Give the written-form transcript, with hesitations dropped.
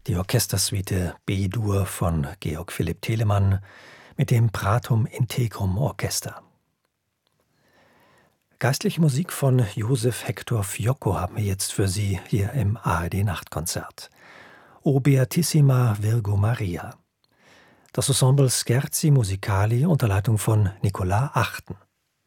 Die Orchestersuite B-Dur von Georg Philipp Telemann mit dem Pratum Integrum Orchester. Geistliche Musik von Josef Hector Fiocco haben wir jetzt für Sie hier im ARD-Nachtkonzert. O Beatissima Virgo Maria. Das Ensemble Scherzi Musicali unter Leitung von Nicolas Achten.